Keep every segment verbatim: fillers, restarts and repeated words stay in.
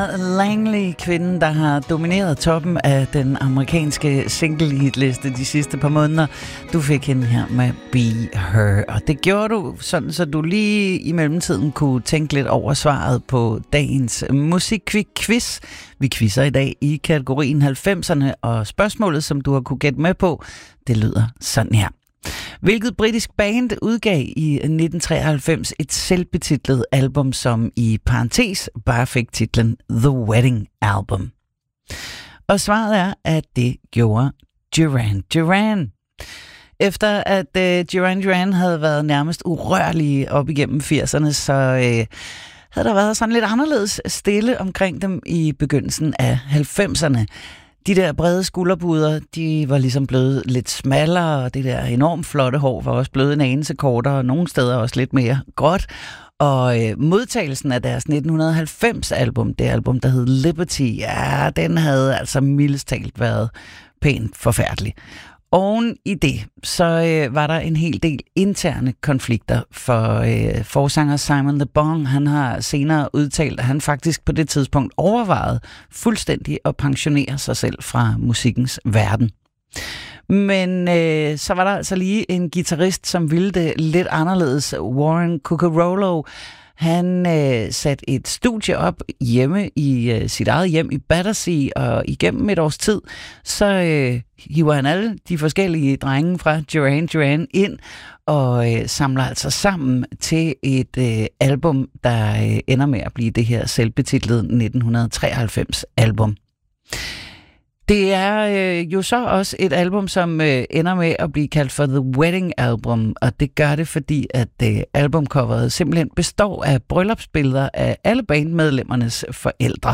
Langley, kvinden, der har domineret toppen af den amerikanske single-hitliste de sidste par måneder. Du fik hende her med Be Her, og det gjorde du sådan, så du lige i mellemtiden kunne tænke lidt over svaret på dagens musikquiz. Vi quizzer i dag i kategorien halvfemserne, og spørgsmålet, som du har kunne gætte med på, det lyder sådan her. Hvilket britisk band udgav i nitten treoghalvfems et selvbetitlet album, som i parentes bare fik titlen The Wedding Album? Og svaret er, at det gjorde Duran Duran. Efter at uh, Duran Duran havde været nærmest urørlige op igennem firserne, så uh, havde der været sådan lidt anderledes stille omkring dem i begyndelsen af halvfemserne. De der brede skulderpuder, de var ligesom blevet lidt smallere, og det der enormt flotte hår var også blevet en anelse kortere, og nogle steder også lidt mere gråt. Og øh, modtagelsen af deres nitten halvfems album, det album, der hed Liberty, ja, den havde altså mildest talt været pænt forfærdelig. Oven i det, så øh, var der en hel del interne konflikter, for øh, forsanger Simon Le Bon, han har senere udtalt, at han faktisk på det tidspunkt overvejede fuldstændig at pensionere sig selv fra musikkens verden. Men øh, så var der altså lige en guitarist, som ville det lidt anderledes, Warren Cuccurullo. Han øh, satte et studie op hjemme i øh, sit eget hjem i Battersea, og igennem et års tid, så øh, hiver han alle de forskellige drenge fra Duran Duran ind, og øh, samler altså sammen til et øh, album, der øh, ender med at blive det her selvbetitlede nitten treoghalvfems album. Det er øh, jo så også et album, som øh, ender med at blive kaldt for The Wedding Album, og det gør det, fordi at øh, albumcoveret simpelthen består af bryllupsbilleder af alle bandmedlemmernes forældre.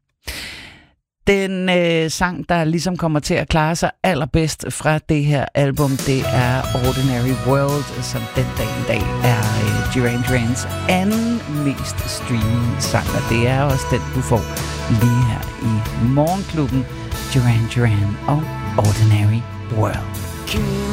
Den øh, sang, der ligesom kommer til at klare sig allerbedst fra det her album, det er Ordinary World, som den dag i dag er øh, Duran Durans anden mest streaming sang, og det er også den, du får lige her i Morgenklubben. Duran Duran og Ordinary World.